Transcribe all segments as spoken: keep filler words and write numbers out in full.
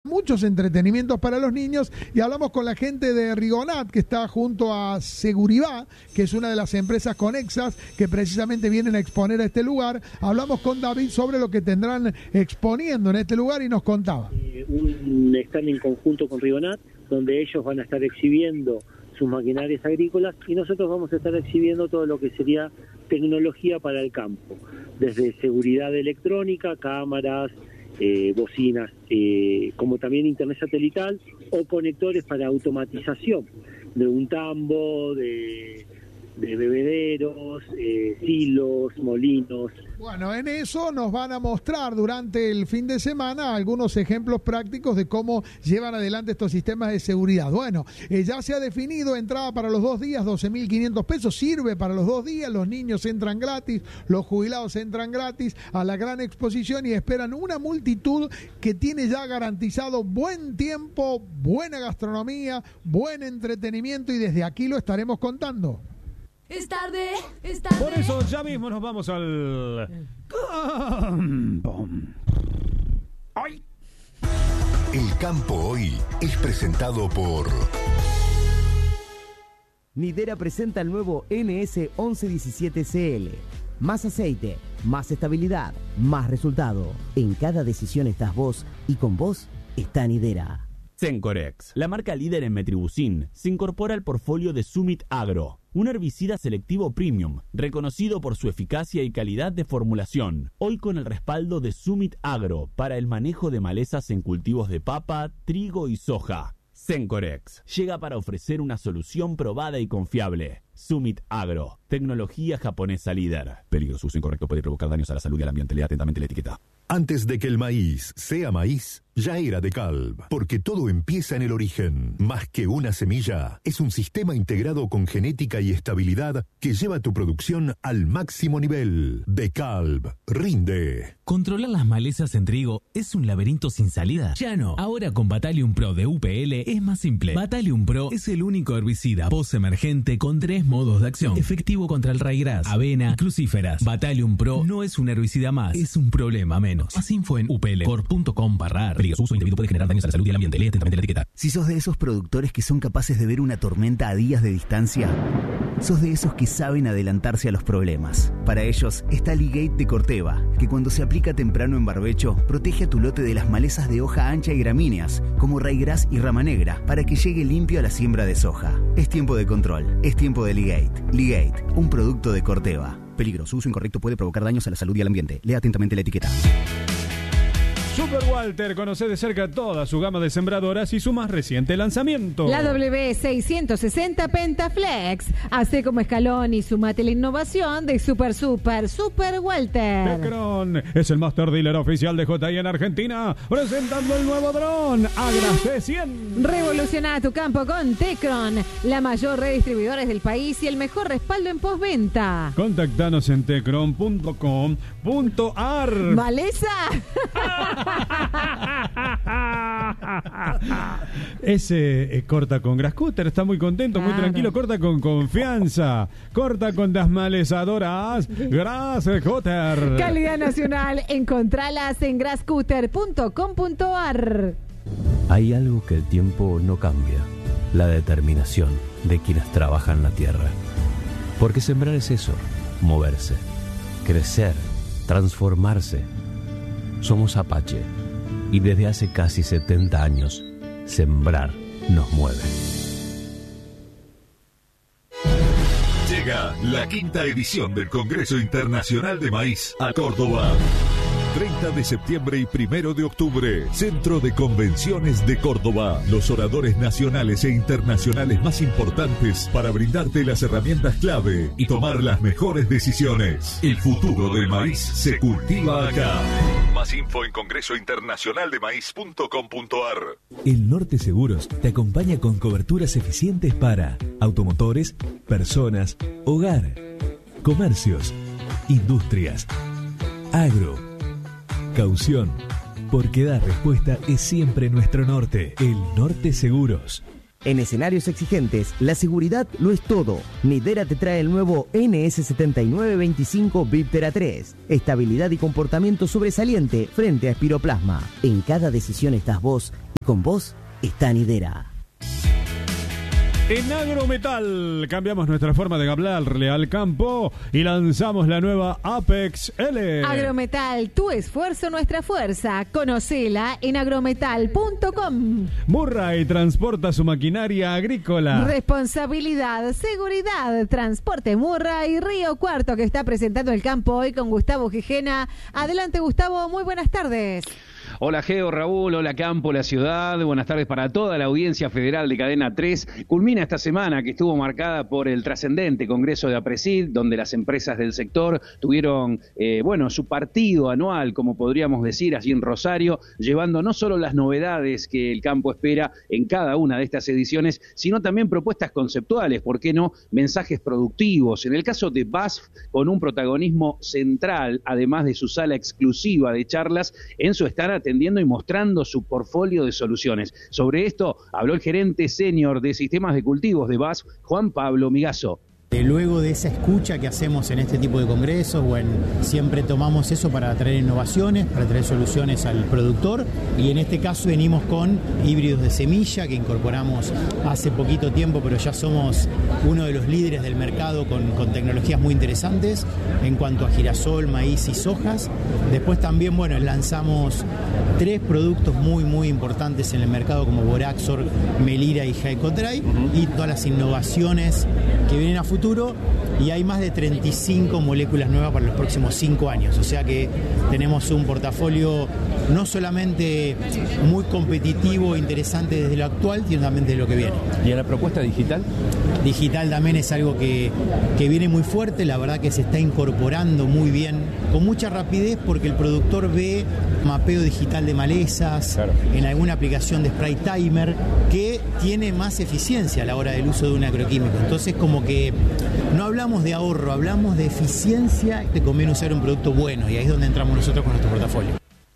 muchos entretenimientos para los niños, y hablamos con la gente de Rigonat, que está junto a Seguridad, que es una de las empresas conexas que precisamente vienen a exponer a este lugar. Hablamos con David sobre lo que tendrán exponiendo en este lugar y nos contaba. Eh, un stand en conjunto con Rigonat, donde ellos van a estar exhibiendo sus maquinarias agrícolas y nosotros vamos a estar exhibiendo todo lo que sería tecnología para el campo, desde seguridad electrónica, cámaras, eh, bocinas, eh, como también internet satelital o conectores para automatización de un tambo, de, de bebederos, eh, silos, molinos. Bueno, en eso nos van a mostrar durante el fin de semana algunos ejemplos prácticos de cómo llevan adelante estos sistemas de seguridad. Bueno, eh, ya se ha definido entrada para los dos días, doce mil quinientos pesos, sirve para los dos días, los niños entran gratis, los jubilados entran gratis a la gran exposición y esperan una multitud que tiene ya garantizado buen tiempo, buena gastronomía, buen entretenimiento, y desde aquí lo estaremos contando. Es tarde, es tarde. Por eso ya mismo nos vamos al campo. ¡Ay! El campo hoy es presentado por... Nidera presenta el nuevo N S once diecisiete C L. Más aceite, más estabilidad, más resultado. En cada decisión estás vos y con vos está Nidera. Sencorex, la marca líder en metribuzin, se incorpora al portfolio de Summit Agro, un herbicida selectivo premium, reconocido por su eficacia y calidad de formulación, hoy con el respaldo de Summit Agro para el manejo de malezas en cultivos de papa, trigo y soja. Sencorex llega para ofrecer una solución probada y confiable. Summit Agro, tecnología japonesa líder. Peligro, su uso incorrecto puede provocar daños a la salud y al ambiente. Lea atentamente la etiqueta. Antes de que el maíz sea maíz, ya era DeKalb, porque todo empieza en el origen. Más que una semilla, es un sistema integrado con genética y estabilidad que lleva tu producción al máximo nivel. DeKalb, rinde. Controlar las malezas en trigo es un laberinto sin salida. Ya no. Ahora con Battalion Pro de U P L es más simple. Battalion Pro es el único herbicida post-emergente con tres modos de acción. Efectivo contra el raigras, avena y crucíferas. Battalion Pro no es un herbicida más, es un problema menos. Más info en u p l corp punto com barra ar. Su uso indebido puede generar daños a la salud y al ambiente. Lee atentamente la etiqueta. Si sos de esos productores que son capaces de ver una tormenta a días de distancia, sos de esos que saben adelantarse a los problemas. Para ellos está Ligate de Corteva, que cuando se aplica temprano en barbecho, protege a tu lote de las malezas de hoja ancha y gramíneas, como raigras y rama negra, para que llegue limpio a la siembra de soja. Es tiempo de control, es tiempo de Ligate. Ligate, un producto de Corteva. Peligro, su uso incorrecto puede provocar daños a la salud y al ambiente. Lea atentamente la etiqueta. Super Walter conoce de cerca toda su gama de sembradoras y su más reciente lanzamiento. La W seiscientos sesenta Pentaflex. Hace como escalón y sumate la innovación de Super Super Super Walter. Tecron es el master dealer oficial de J I en Argentina, presentando el nuevo dron Agra C cien. Revoluciona tu campo con Tecron, la mayor red de distribuidores del país y el mejor respaldo en postventa. Contactanos en tecron punto com punto ar. ¿Maleza? Ese eh, corta con Grascutter, está muy contento, claro. Muy tranquilo, corta con confianza, corta con las malezadoras Grascutter. Calidad nacional, encontralas en grascutter punto com punto ar. Hay algo que el tiempo no cambia, la determinación de quienes trabajan la tierra. Porque sembrar es eso, moverse, crecer, transformarse. Somos Apache y desde hace casi setenta años, sembrar nos mueve. Llega la quinta edición del Congreso Internacional de Maíz a Córdoba. treinta de septiembre y primero de octubre, Centro de Convenciones de Córdoba. Los oradores nacionales e internacionales más importantes para brindarte las herramientas clave y tomar las mejores decisiones. El futuro del maíz se cultiva acá. Más info en congreso internacional de maíz punto com punto ar. El Norte Seguros te acompaña con coberturas eficientes para automotores, personas, hogar, comercios, industrias, agro, caución, porque dar respuesta es siempre nuestro norte. El Norte Seguros. En escenarios exigentes, la seguridad lo es todo. Nidera te trae el nuevo N S setenta y nueve veinticinco Viptera tres. Estabilidad y comportamiento sobresaliente frente a espiroplasma. En cada decisión estás vos Con vos está Nidera. En Agrometal cambiamos nuestra forma de hablarle al campo y lanzamos la nueva Apex L. Agrometal, tu esfuerzo, nuestra fuerza. Conocela en agrometal punto com. Murray transporta su maquinaria agrícola. Responsabilidad, seguridad, transporte Murray, Río Cuarto, que está presentando el campo hoy con Gustavo Gijena. Adelante, Gustavo, muy buenas tardes. Hola Geo, Raúl, hola Campo, la ciudad, buenas tardes para toda la audiencia federal de Cadena tres. Culmina esta semana que estuvo marcada por el trascendente Congreso de APRESID, donde las empresas del sector tuvieron, eh, bueno, su partido anual, como podríamos decir, allí en Rosario, llevando no solo las novedades que el campo espera en cada una de estas ediciones, sino también propuestas conceptuales, ¿por qué no? Mensajes productivos. En el caso de B A S F, con un protagonismo central, además de su sala exclusiva de charlas, en su stand atendiendo y mostrando su portfolio de soluciones. Sobre esto habló el gerente senior de sistemas de cultivos de B A S F, Juan Pablo Migazo. Luego de esa escucha que hacemos en este tipo de congresos, bueno, siempre tomamos eso para traer innovaciones, para traer soluciones al productor, y en este caso venimos con híbridos de semilla que incorporamos hace poquito tiempo, pero ya somos uno de los líderes del mercado con, con tecnologías muy interesantes en cuanto a girasol, maíz y sojas. Después también, bueno, lanzamos tres productos muy muy importantes en el mercado como Boraxor, Melira y Jaicotray, uh-huh. y todas las innovaciones que vienen a futuro. Y hay más de treinta y cinco moléculas nuevas para los próximos cinco años. O sea que tenemos un portafolio no solamente muy competitivo e interesante desde lo actual, sino también desde lo que viene. ¿Y en la propuesta digital? Digital también es algo que, que viene muy fuerte, la verdad que se está incorporando muy bien, con mucha rapidez, porque el productor ve mapeo digital de malezas, claro, en alguna aplicación de spray timer, que tiene más eficiencia a la hora del uso de un agroquímico. Entonces como que no hablamos de ahorro, hablamos de eficiencia, te conviene usar un producto bueno, y ahí es donde entramos nosotros con nuestro portafolio.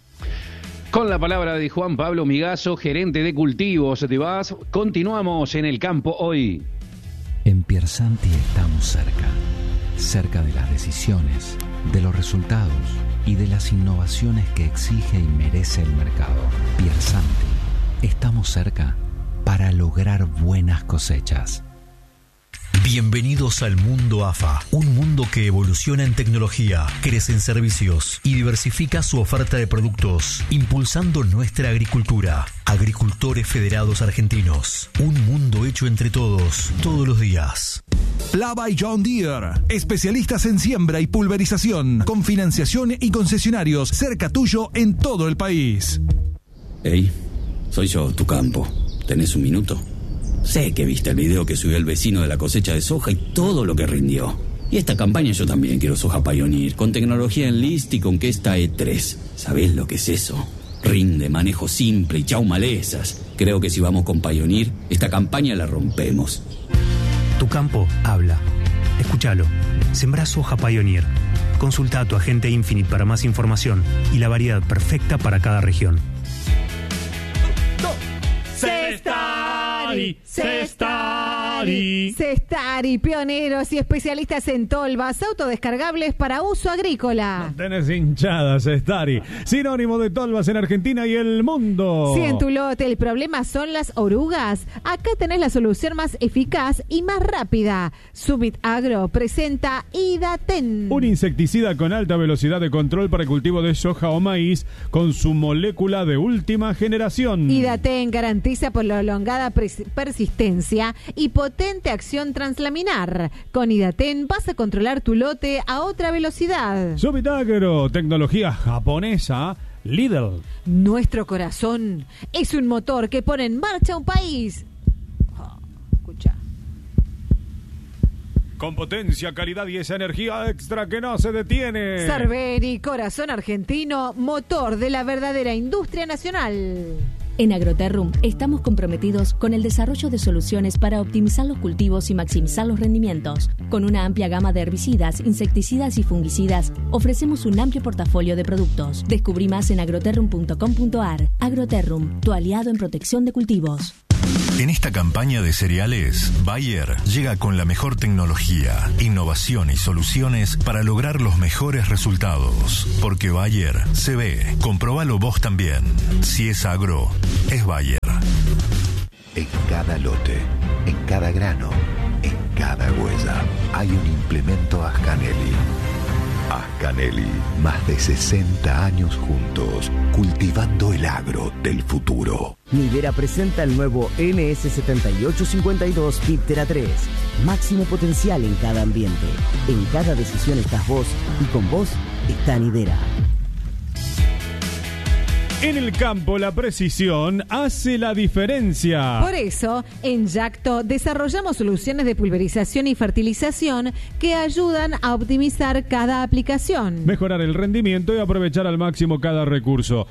Con la palabra de Juan Pablo Migazo, gerente de cultivos de B A S F, continuamos en el campo hoy. En Piersanti estamos cerca, cerca de las decisiones, de los resultados y de las innovaciones que exige y merece el mercado. Piersanti, estamos cerca para lograr buenas cosechas. Bienvenidos al mundo A F A, un mundo que evoluciona en tecnología, crece en servicios y diversifica su oferta de productos, impulsando nuestra agricultura. Agricultores Federados Argentinos, un mundo hecho entre todos, todos los días. Plava y John Deere, especialistas en siembra y pulverización, con financiación y concesionarios cerca tuyo en todo el país. Hey, soy yo, tu campo. ¿Tenés un minuto? Sé que viste el video que subió el vecino de la cosecha de soja y todo lo que rindió. Y esta campaña yo también quiero soja Pioneer, con tecnología Enlist y con Questa E tres. ¿Sabés lo que es eso? Rinde, manejo simple y chau malezas. Creo que si vamos con Pioneer, esta campaña la rompemos. Tu campo habla. Escúchalo. Sembrá soja Pioneer. Consulta a tu agente Infinite para más información y la variedad perfecta para cada región. Cestari, Cestari, Cestari, pioneros y especialistas en tolvas autodescargables para uso agrícola. No tenés hinchadas, Cestari, sinónimo de tolvas en Argentina y el mundo. Si en tu lote el problema son las orugas, acá tenés la solución más eficaz y más rápida. Summit Agro presenta Idaten, un insecticida con alta velocidad de control para el cultivo de soja o maíz con su molécula de última generación. Idaten garantiza prolongada persistencia y potente acción translaminar. Con Idaten vas a controlar tu lote a otra velocidad. Summit Agro, tecnología japonesa, Lidl. Nuestro corazón es un motor que pone en marcha un país. Oh, escucha. Con potencia, calidad y esa energía extra que no se detiene. Cerveri, corazón argentino, motor de la verdadera industria nacional. En Agroterrum estamos comprometidos con el desarrollo de soluciones para optimizar los cultivos y maximizar los rendimientos. Con una amplia gama de herbicidas, insecticidas y fungicidas, ofrecemos un amplio portafolio de productos. Descubrí más en agroterrum punto com punto ar. Agroterrum, tu aliado en protección de cultivos. En esta campaña de cereales, Bayer llega con la mejor tecnología, innovación y soluciones para lograr los mejores resultados. Porque Bayer se ve. Comprobalo vos también. Si es agro, es Bayer. En cada lote, en cada grano, en cada huella, hay un implemento Ascanelli. Ascanelli, más de sesenta años juntos, cultivando el agro del futuro. Nidera presenta el nuevo N S setenta y ocho cincuenta y dos Piptera tres. Máximo potencial en cada ambiente. En cada decisión estás vos y con vos está Nidera. En el campo, la precisión hace la diferencia. Por eso, en Yacto desarrollamos soluciones de pulverización y fertilización que ayudan a optimizar cada aplicación, mejorar el rendimiento y aprovechar al máximo cada recurso.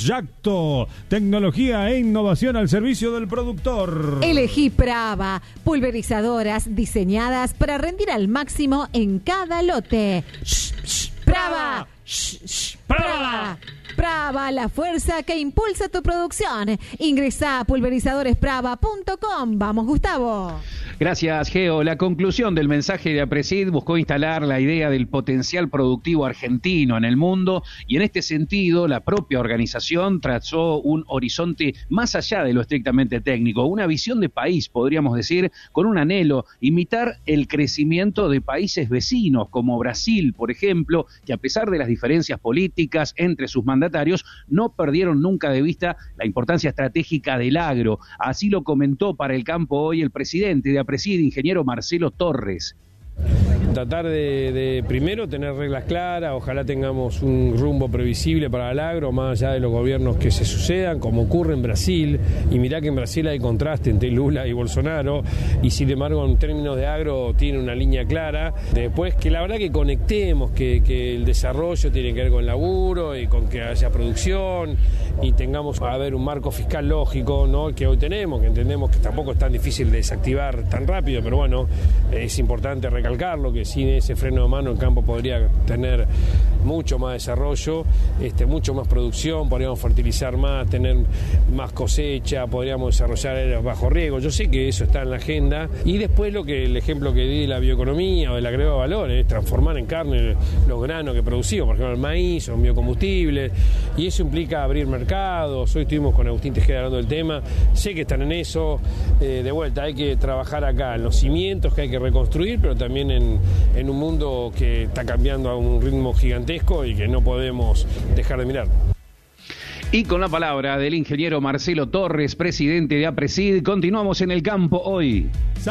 Yacto, tecnología e innovación al servicio del productor. Elegí Prava, pulverizadoras diseñadas para rendir al máximo en cada lote. Shh, shh, Prava, shh, shh, Prava. Prava, la fuerza que impulsa tu producción. Ingresa a pulverizadores prava punto com. Vamos, Gustavo. Gracias, Geo. La conclusión del mensaje de APRESID buscó instalar la idea del potencial productivo argentino en el mundo y en este sentido la propia organización trazó un horizonte más allá de lo estrictamente técnico, una visión de país, podríamos decir, con un anhelo, imitar el crecimiento de países vecinos como Brasil, por ejemplo, que a pesar de las diferencias políticas entre sus mandatarios, no perdieron nunca de vista la importancia estratégica del agro. Así lo comentó para El Campo hoy el presidente de APRESID, ingeniero Marcelo Torres. Tratar de, de primero tener reglas claras, ojalá tengamos un rumbo previsible para el agro, más allá de los gobiernos que se sucedan, como ocurre en Brasil, y mirá que en Brasil hay contraste entre Lula y Bolsonaro, y sin embargo en términos de agro tiene una línea clara. Después que la verdad que conectemos, que, que el desarrollo tiene que ver con laburo y con que haya producción, y tengamos a ver un marco fiscal lógico, ¿no?, que hoy tenemos, que entendemos que tampoco es tan difícil de desactivar tan rápido, pero bueno, es importante recalcarlo, que sin ese freno de mano el campo podría tener mucho más desarrollo, este, mucho más producción, podríamos fertilizar más, tener más cosecha, podríamos desarrollar áreas bajo riego. Yo sé que eso está en la agenda. Y después lo que el ejemplo que di de la bioeconomía o del agregado de valor es transformar en carne los granos que producimos, por ejemplo el maíz, son biocombustibles, y eso implica abrir mercados. Hoy estuvimos con Agustín Tejeda hablando del tema, sé que están en eso. Eh, de vuelta, hay que trabajar acá en los cimientos que hay que reconstruir, pero también en, en un mundo que está cambiando a un ritmo gigantesco y que no podemos dejar de mirar. Y con la palabra del ingeniero Marcelo Torres, presidente de APRESID, continuamos en El Campo hoy.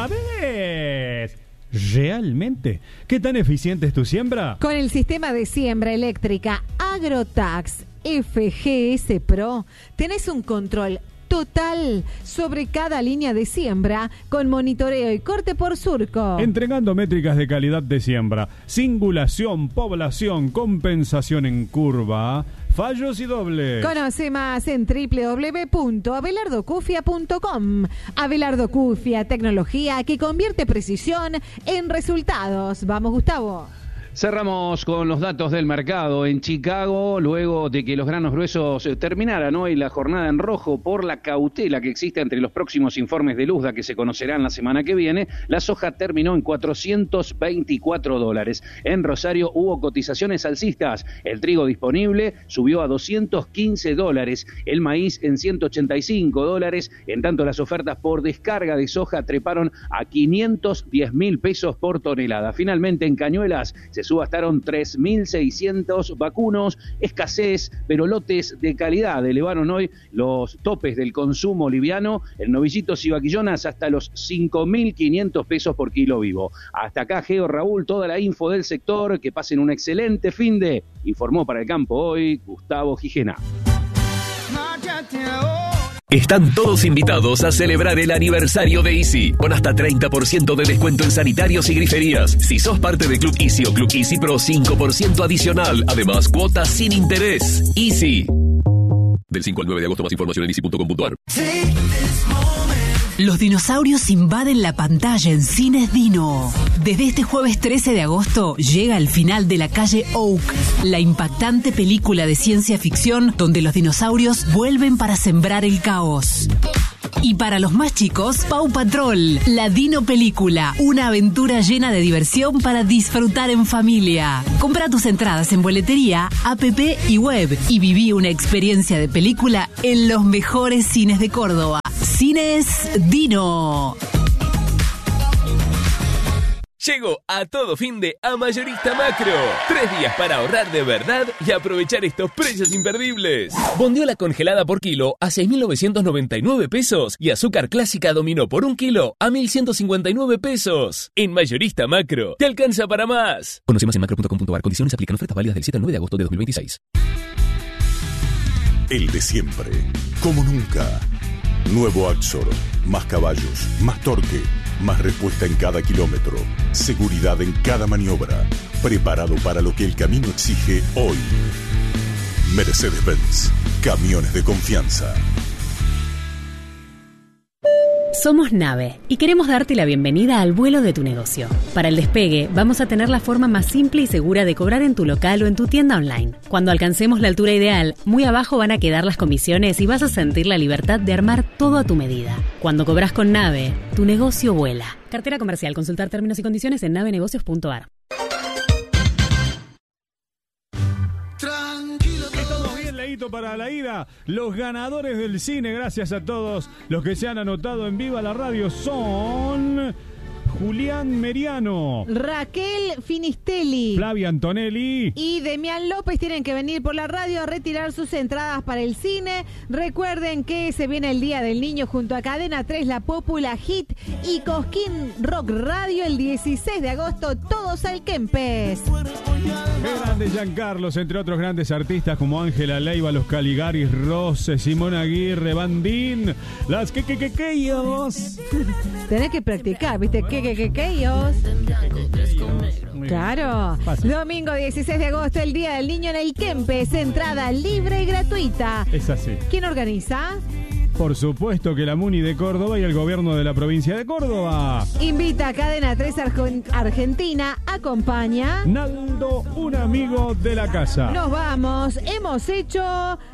¿Sabés realmente qué tan eficiente es tu siembra? Con el sistema de siembra eléctrica AgroTax F G S Pro tenés un control total sobre cada línea de siembra con monitoreo y corte por surco. Entregando métricas de calidad de siembra, singulación, población, compensación en curva, fallos y dobles. Conoce más en doble u doble u doble u punto abelardo cufia punto com. Abelardo Cufia, tecnología que convierte precisión en resultados. Vamos, Gustavo. Cerramos con los datos del mercado en Chicago, luego de que los granos gruesos terminaran hoy la jornada en rojo por la cautela que existe entre los próximos informes de Luzda que se conocerán la semana que viene. La soja terminó en cuatrocientos veinticuatro dólares. En Rosario hubo cotizaciones alcistas. El trigo disponible subió a doscientos quince dólares, el maíz en ciento ochenta y cinco dólares, en tanto las ofertas por descarga de soja treparon a quinientos diez mil pesos por tonelada. Finalmente en Cañuelas se subastaron tres mil seiscientos vacunos, escasez, pero lotes de calidad. Elevaron hoy los topes del consumo liviano en novillitos y vaquillonas hasta los cinco mil quinientos pesos por kilo vivo. Hasta acá, Geo, Raúl, toda la info del sector. Que pasen un excelente fin de. Informó para El Campo hoy Gustavo Gijena. Están todos invitados a celebrar el aniversario de Easy, con hasta treinta por ciento de descuento en sanitarios y griferías. Si sos parte de Club Easy o Club Easy Pro, cinco por ciento adicional. Además, cuotas sin interés. Easy. Del cinco al nueve de agosto, más información en easy punto com punto a r. Los dinosaurios invaden la pantalla en Cines Dino. Desde este jueves trece de agosto llega el final de La Calle Oak, la impactante película de ciencia ficción donde los dinosaurios vuelven para sembrar el caos. Y para los más chicos, Paw Patrol, la Dino Película, una aventura llena de diversión para disfrutar en familia. Compra tus entradas en boletería, app y web y viví una experiencia de película en los mejores cines de Córdoba. Cines Dino. Llegó a todo fin de a Mayorista Macro. Tres días para ahorrar de verdad y aprovechar estos precios imperdibles. Bondiola congelada por kilo a seis mil novecientos noventa y nueve pesos y azúcar clásica dominó por un kilo a mil ciento cincuenta y nueve pesos. En Mayorista Macro, te alcanza para más. Conoce más en macro punto com punto a r. Condiciones aplican. Ofertas válidas del siete al nueve de agosto de dos mil veintiséis. El de siempre, como nunca. Nuevo Axor, más caballos, más torque, más respuesta en cada kilómetro, seguridad en cada maniobra, preparado para lo que el camino exige hoy. Mercedes-Benz, camiones de confianza. Somos Nave y queremos darte la bienvenida al vuelo de tu negocio. Para el despegue, vamos a tener la forma más simple y segura de cobrar en tu local o en tu tienda online. Cuando alcancemos la altura ideal, muy abajo van a quedar las comisiones y vas a sentir la libertad de armar todo a tu medida. Cuando cobras con Nave, tu negocio vuela. Cartera comercial. Consultar términos y condiciones en navenegocios punto a r. Para la ida, los ganadores del cine, gracias a todos los que se han anotado en Viva la Radio, son Julián Meriano, Raquel Finistelli, Flavia Antonelli y Demián López. Tienen que venir por la radio a retirar sus entradas para el cine. Recuerden que se viene el Día del Niño junto a Cadena tres, La Popula Hit y Cosquín Rock Radio el dieciséis de agosto, todos al Kempes. Grande Giancarlos, entre otros grandes artistas como Ángela Leiva, los Caligaris, Rose, Simón Aguirre, Bandín, las que que que que ellos. Tenés que practicar, ¿viste? Que que que que ellos. Claro. Pasa. Domingo dieciséis de agosto, el Día del Niño en el Kempes, entrada libre y gratuita. Es así. ¿Quién organiza? Por supuesto que la Muni de Córdoba y el gobierno de la provincia de Córdoba. Invita a Cadena tres Argen- Argentina. Acompaña Naldo, un amigo de la casa. Nos vamos. Hemos hecho